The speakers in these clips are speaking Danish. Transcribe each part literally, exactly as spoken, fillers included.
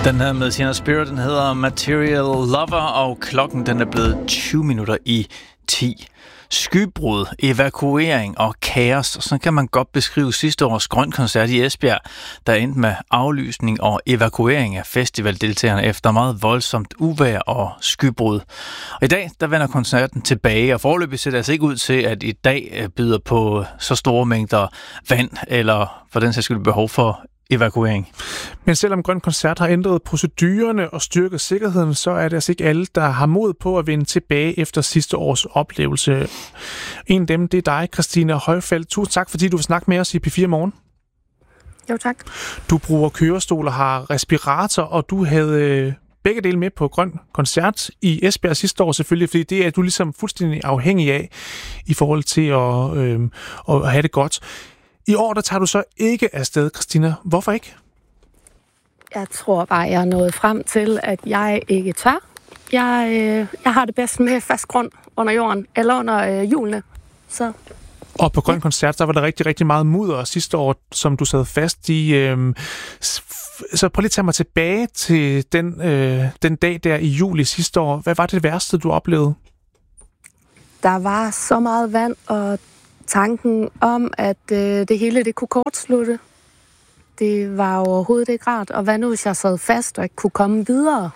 Den her med Tina Spirit, den hedder Material Lover, og klokken den er blevet tyve minutter i ti. Skybrud, evakuering og kaos, og sådan kan man godt beskrive sidste års grønkoncert i Esbjerg, der endte med aflysning og evakuering af festivaldeltagerne efter meget voldsomt uvejr og skybrud. Og i dag, der vender koncerten tilbage, og foreløbig ser det altså ikke ud til, at i dag byder på så store mængder vand, eller for den sags skyld behov for evakuering. Men selvom Grøn Koncert har ændret procedurerne og styrket sikkerheden, så er det altså ikke alle, der har mod på at vende tilbage efter sidste års oplevelse. En af dem, det er dig, Christina Højfeldt. Tusind tak, fordi du vil snakke med os i P fire Morgen. Jo, tak. Du bruger kørestol og har respirator, og du havde begge dele med på Grøn Koncert i Esbjerg sidste år selvfølgelig, fordi det er du ligesom fuldstændig afhængig af i forhold til at, øh, at have det godt. I år, der tager du så ikke afsted, Christina. Hvorfor ikke? Jeg tror bare, jeg er nået frem til, at jeg ikke tør. Jeg, øh, jeg har det bedst med fast grund under jorden, eller under øh, hjulene. Så. Og på Grøn Koncert, der var der rigtig, rigtig meget mudder sidste år, som du sad fast i. Øh, så prøv lige at tage mig tilbage til den, øh, den dag der i juli sidste år. Hvad var det værste, du oplevede? Der var så meget vand, og tanken om, at øh, det hele det kunne kortslutte, det var overhovedet ikke rart. Og hvad nu, hvis jeg sad fast og ikke kunne komme videre?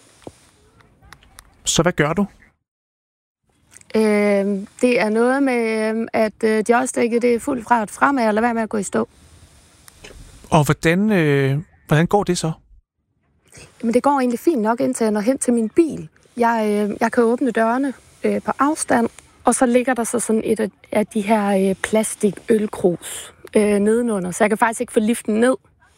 Så hvad gør du? Øh, det er noget med, at øh, joystikket det er fuldt fra fremad, og lade være med at gå i stå. Og hvordan, øh, hvordan går det så? Jamen, det går egentlig fint nok, indtil jeg når hen til min bil. Jeg, øh, jeg kan åbne dørene øh, på afstand, og så ligger der så sådan et af de her øh, plastik-ølkrus øh, nedenunder, så jeg kan faktisk ikke få liften ned.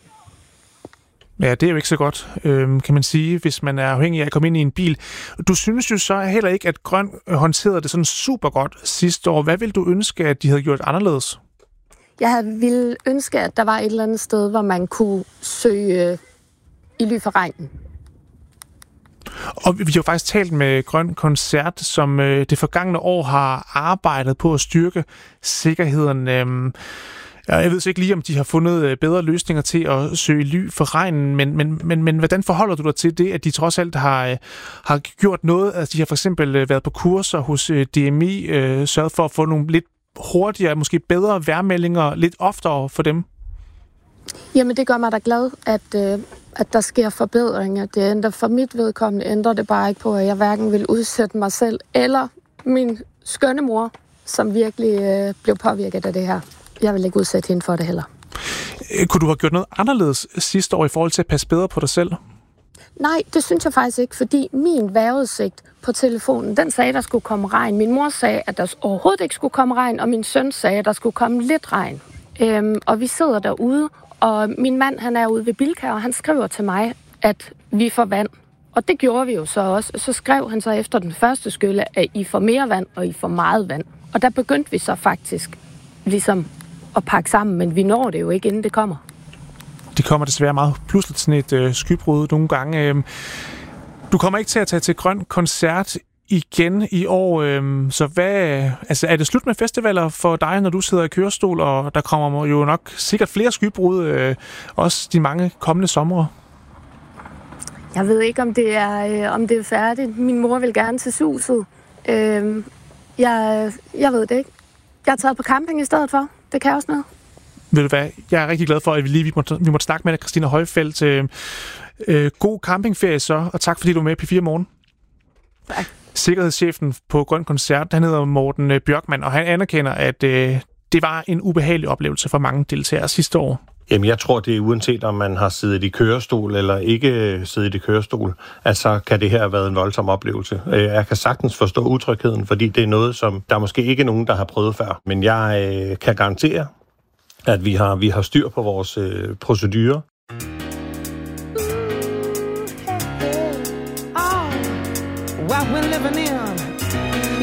Ja, det er jo ikke så godt, øh, kan man sige, hvis man er afhængig af at komme ind i en bil. Du synes jo så heller ikke, at Grøn håndterede det sådan super godt sidste år. Hvad ville du ønske, at de havde gjort anderledes? Jeg ville ønske, at der var et eller andet sted, hvor man kunne søge øh, i ly for regnen. Og vi har jo faktisk talt med Grøn Koncert, som øh, det forgangne år har arbejdet på at styrke sikkerheden. Øh, jeg ved ikke lige, om de har fundet bedre løsninger til at søge ly for regnen, men, men, men, men hvordan forholder du dig til det, at de trods alt har, har gjort noget? Altså, de har for eksempel været på kurser hos D M I, øh, sørget for at få nogle lidt hurtigere, måske bedre vejrmeldinger lidt oftere for dem? Jamen, det gør mig da glad, at, øh, at der sker forbedringer. Det ændrer for mit vedkommende, ændrer det bare ikke på, at jeg hverken vil udsætte mig selv eller min skønne mor, som virkelig øh, blev påvirket af det her. Jeg vil ikke udsætte hende for det heller. Kunne du have gjort noget anderledes sidste år i forhold til at passe bedre på dig selv? Nej, det synes jeg faktisk ikke, fordi min vejrudsigt på telefonen, den sagde, at der skulle komme regn. Min mor sagde, at der overhovedet ikke skulle komme regn, og min søn sagde, at der skulle komme lidt regn. Øhm, og vi sidder derude, og min mand, han er ude ved Bilka, og han skriver til mig, at vi får vand. Og det gjorde vi jo så også. Så skrev han så efter den første skylle, at I får mere vand, og I får meget vand. Og der begyndte vi så faktisk ligesom at pakke sammen, men vi når det jo ikke, inden det kommer. Det kommer desværre meget pludseligt sådan et øh, skybrud nogle gange. Øh, du kommer ikke til at tage til Grøn Koncert igen i år, øh, så hvad, altså, er det slut med festivaler for dig, når du sidder i kørestol, og der kommer jo nok sikkert flere skybrud, øh, også de mange kommende somre? Jeg ved ikke, om det er, øh, om det er færdigt. Min mor vil gerne til Suset. Øh, jeg, jeg ved det ikke. Jeg har taget på camping i stedet for. Det kan også noget. Ved du hvad, jeg er rigtig glad for, at vi lige vi måtte, vi måtte snakke med dig, Christina Højfeldt. Øh, øh, god campingferie så, og tak fordi du er med i P fire Morgen. Tak. Sikkerhedschefen på Grøn Koncert, han hedder Morten Bjørkman, og han anerkender, at øh, det var en ubehagelig oplevelse for mange deltagere sidste år. Jamen, jeg tror, det er uanset om man har siddet i kørestol eller ikke siddet i kørestol, at så kan det her have været en voldsom oplevelse. Jeg kan sagtens forstå utrygheden, fordi det er noget, som der måske ikke er nogen, der har prøvet før. Men jeg øh, kan garantere, at vi har, vi har styr på vores øh, procedurer.